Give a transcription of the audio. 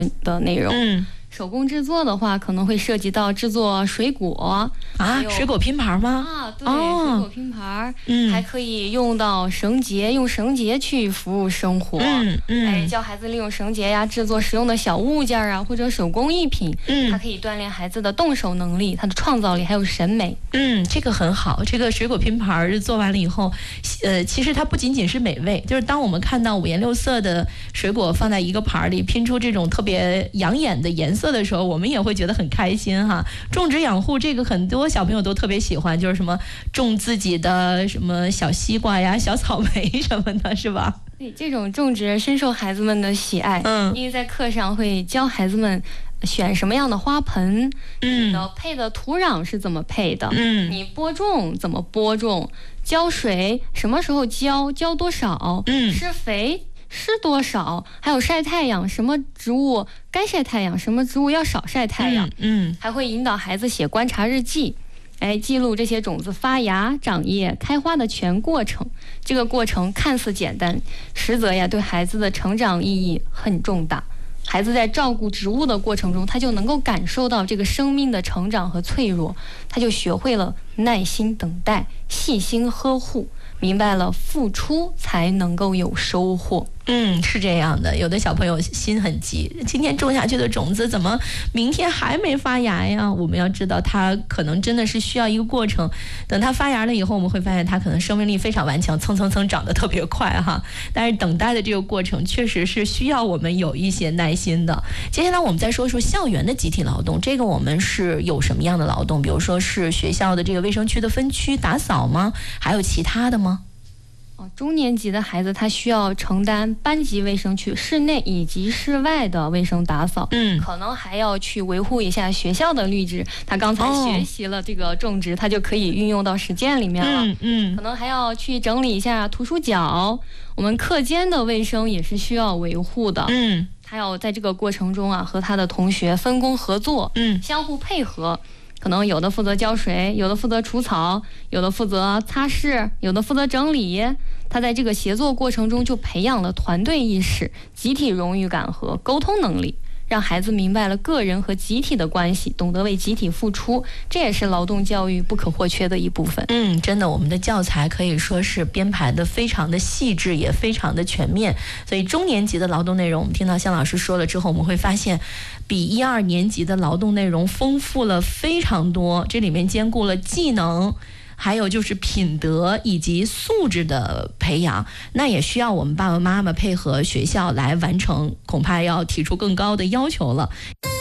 的内容。手工制作的话，可能会涉及到制作水果啊，水果拼盘吗？ 啊，对，水果拼盘，还可以用到绳结，用绳结去服务生活。教孩子利用绳结呀，制作实用的小物件啊，或者手工艺品。它可以锻炼孩子的动手能力，他的创造力，还有审美。 这个很好。这个水果拼盘做完了以后，其实它不仅仅是美味，就是当我们看到五颜六色的水果放在一个盘里，拼出这种特别养眼的颜色的时候，我们也会觉得很开心哈。种植养护这个很多小朋友都特别喜欢，就是什么种自己的什么小西瓜呀、小草莓什么的，是吧？ 对，这种种植深受孩子们的喜爱。因为在课上会教孩子们选什么样的花盆，你的配的土壤是怎么配的，你播种怎么播种，浇水什么时候浇多少，施肥施多少，还有晒太阳，什么植物该晒太阳，什么植物要少晒太阳。还会引导孩子写观察日记，记录这些种子发芽、长叶、开花的全过程。这个过程看似简单，实则呀对孩子的成长意义很重大。孩子在照顾植物的过程中，他就能够感受到这个生命的成长和脆弱，他就学会了耐心等待、细心呵护，明白了付出才能够有收获。 是这样的。有的小朋友心很急，今天种下去的种子怎么明天还没发芽呀？我们要知道它可能真的是需要一个过程，等它发芽了以后，我们会发现它可能生命力非常顽强，蹭长得特别快哈。但是等待的这个过程确实是需要我们有一些耐心的。接下来我们再说说校园的集体劳动，这个我们是有什么样的劳动？比如说是学校的这个卫生区的分区打扫吗？还有其他的吗？ 中年级的孩子他需要承担班级卫生区室内以及室外的卫生打扫，可能还要去维护一下学校的绿植。他刚才学习了这个种植，他就可以运用到实践里面了。可能还要去整理一下图书角，我们课间的卫生也是需要维护的。他要在这个过程中和他的同学分工合作，相互配合。可能有的负责浇水，有的负责除草，有的负责擦拭，有的负责整理。他在这个协作过程中就培养了团队意识、集体荣誉感和沟通能力，让孩子明白了个人和集体的关系，懂得为集体付出，这也是劳动教育不可或缺的一部分。 真的，我们的教材可以说是编排的非常的细致，也非常的全面。所以中年级的劳动内容，我们听到向老师说了之后，我们会发现比1、2年级的劳动内容丰富了非常多，这里面兼顾了技能，还有就是品德以及素质的培养，那也需要我们爸爸妈妈配合学校来完成，恐怕要提出更高的要求了。